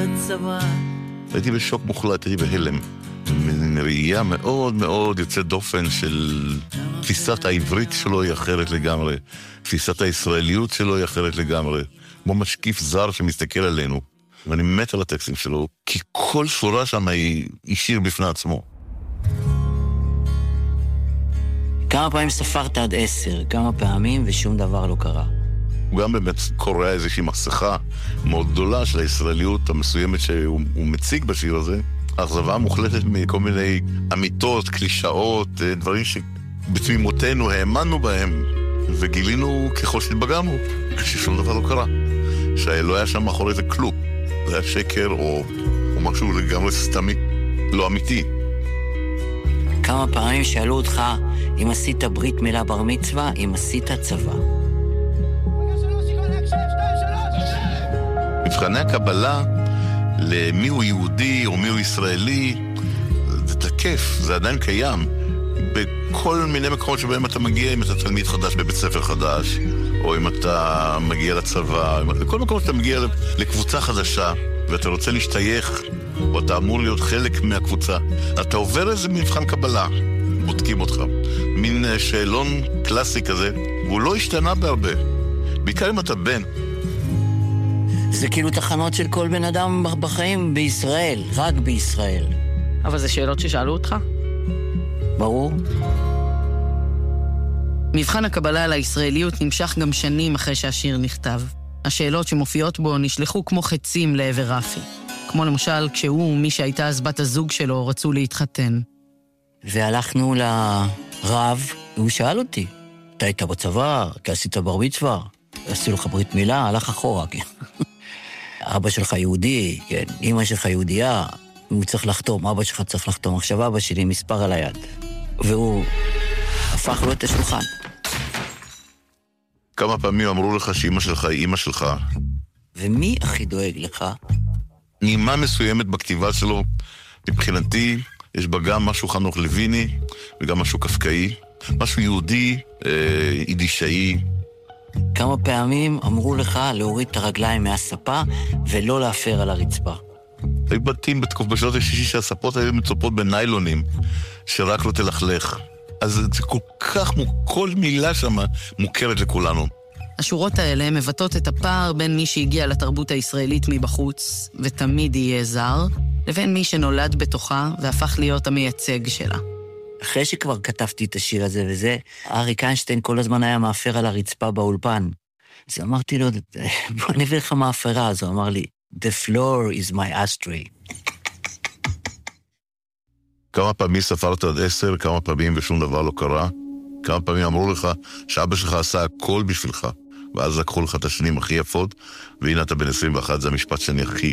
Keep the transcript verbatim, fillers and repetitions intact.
הצבא. הייתי בשוק מוחלט, הייתי בהלם. מין ראייה מאוד מאוד יוצאת דופן של תפיסת העברית שלו היא אחרת לגמרי. תפיסת הישראליות שלו היא אחרת לגמרי. כמו משקיף זר שמסתכל עלינו. ואני מת על הטקסטים שלו, כי כל שורה שם היא שיר בפני עצמו. כמה פעמים ספרת עד עשר, כמה פעמים ושום דבר לא קרה. הוא גם באמת קורא איזושהי מסכה מאוד גדולה של הישראליות המסוימת שהוא מציג בשיר הזה. האכזבה מוחלטת מכל מיני אמיתות, קלישאות, דברים שבתמימותנו האמנו בהם, וגילינו ככל שהתבגרנו, ששום דבר לא קרה. שלא היה שם מאחורי זה כלום. זה היה שקר או, או משהו לגמרי סתמי, לא אמיתי. כמה פעמים שאלו אותך אם עשית ברית מילה בר מצווה, אם עשית צבא. מבחני הקבלה למי הוא יהודי או מי הוא ישראלי, זה תקף, זה עדיין קיים. בכל מיני מקומות שבהם אתה מגיע, אם אתה תלמיד חדש בבית ספר חדש, או אם אתה מגיע לצבא, בכל מקום שאתה מגיע לקבוצה חדשה, ואתה רוצה להשתייך, או אתה אמור להיות חלק מהקבוצה, אתה עובר איזה מבחן קבלה, בודקים אותך. מין שאלון קלאסי כזה, והוא לא השתנה בהרבה. בעיקר אם אתה בן. זה כאילו תחנות של כל בן אדם בחיים בישראל, רק בישראל. אבל זה שאלות ששאלו אותך? ברור. מבחן הקבלה על הישראליות נמשך גם שנים אחרי שהשיר נכתב. השאלות שמופיעות בו נשלחו כמו חצים לעבר רפי. כמו למשל כשהוא ומי שהייתה אז בת הזוג שלו רצו להתחתן. והלכנו לרב, והוא שאל אותי, אתה היית בצבא, כי עשית בר מצווה, עשי לך ברית מילה, הלך אחורה, כן. אבא שלך יהודי, כן, אמא שלך יהודייה, הוא צריך לחתום, אבא שלך צריך לחתום. עכשיו אבא שלי מספר על היד, והוא הפך לו את השולחן. כמה פעמים אמרו לך שאמא שלך היא אמא שלך? ומי הכי דואג לך? נימה מסוימת בכתיבה שלו, מבחינתי, יש בה גם משהו חנוך לויני, וגם משהו קפקאי, משהו יהודי, אה, יידישאי. כמה פעמים אמרו לך להוריד את הרגליים מהספה, ולא להפר על הרצפה? היו בתים בשנות ה-שישים שהספות היו מצופות בניילונים, שרק לא תלכלך. אז זה כל כך, כל מילה שם מוכרת לכולנו. השורות האלה מבטאות את הפער בין מי שהגיע לתרבות הישראלית מבחוץ, ותמיד יהיה זר, לבין מי שנולד בתוכה והפך להיות המייצג שלה. אחרי שכבר כתבתי את השיר הזה וזה, אריק איינשטיין כל הזמן היה מאפר על הרצפה באולפן. אז אמרתי לו, בוא נביא לך מאפרה. אז הוא אמר לי, The floor is my ashtray. כמה פעמים ספרת עד עשר, כמה פעמים ושום דבר לא קרה. כמה פעמים אמרו לך שאבא שלך עשה הכל בשבילך, ואז לקחו לך את השנים הכי יפות, והנה אתה בן עשרים ואחת, זה המשפט שאני הכי